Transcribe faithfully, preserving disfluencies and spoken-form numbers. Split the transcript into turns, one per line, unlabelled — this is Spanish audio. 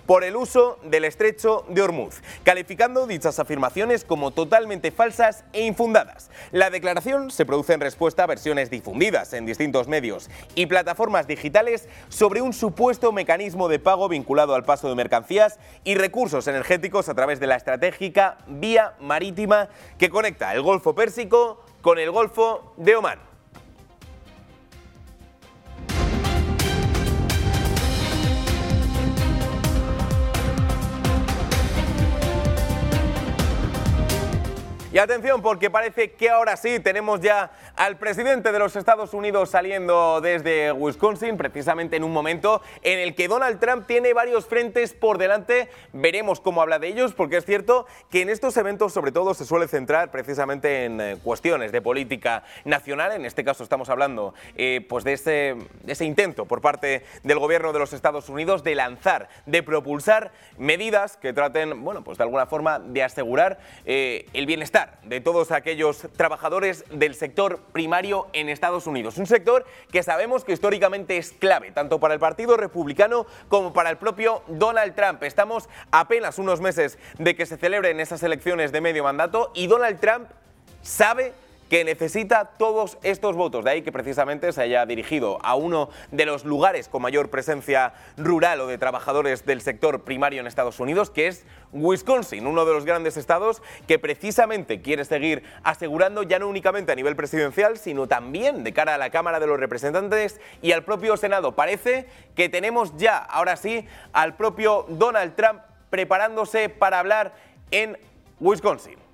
por el uso del estrecho de Hormuz, calificando dichas afirmaciones como totalmente falsas e infundadas. La declaración se produce en respuesta a versiones difundidas en distintos medios y plataformas digitales sobre un supuesto mecanismo de pago vinculado al paso de mercancías y recursos energéticos a través de la estratégica vía marítima que conecta el Golfo Pérsico con el Golfo de Omán. Y atención, porque parece que ahora sí tenemos ya al presidente de los Estados Unidos saliendo desde Wisconsin, precisamente en un momento en el que Donald Trump tiene varios frentes por delante. Veremos cómo habla de ellos, porque es cierto que en estos eventos sobre todo se suele centrar precisamente en eh, cuestiones de política nacional. En este caso estamos hablando eh, pues de ese, de ese intento por parte del gobierno de los Estados Unidos de lanzar, de propulsar medidas que traten, bueno, pues de alguna forma de asegurar eh, el bienestar de todos aquellos trabajadores del sector primario en Estados Unidos. Un sector que sabemos que históricamente es clave, tanto para el Partido Republicano como para el propio Donald Trump. Estamos a apenas unos meses de que se celebren esas elecciones de medio mandato y Donald Trump sabe que necesita todos estos votos. De ahí que precisamente se haya dirigido a uno de los lugares con mayor presencia rural o de trabajadores del sector primario en Estados Unidos, que es Wisconsin, uno de los grandes estados que precisamente quiere seguir asegurando ya no únicamente a nivel presidencial, sino también de cara a la Cámara de los Representantes y al propio Senado. Parece que tenemos ya, ahora sí, al propio Donald Trump preparándose para hablar en Wisconsin.